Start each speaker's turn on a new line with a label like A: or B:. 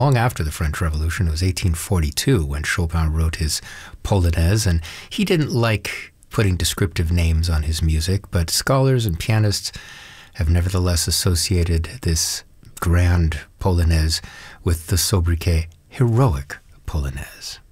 A: Long after the French Revolution, it was 1842 when Chopin wrote his Polonaise, and he didn't like putting descriptive names on his music, but scholars and pianists have nevertheless associated this grand Polonaise with the sobriquet heroic Polonaise.